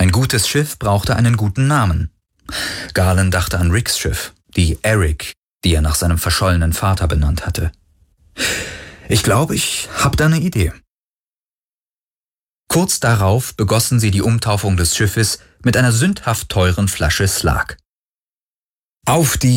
Ein gutes Schiff brauchte einen guten Namen. Galen dachte an Ricks Schiff, die Eric, die er nach seinem verschollenen Vater benannt hatte. »Ich glaube, ich habe da eine Idee.« Kurz darauf begossen sie die Umtaufung des Schiffes mit einer sündhaft teuren Flasche Slak. »Auf die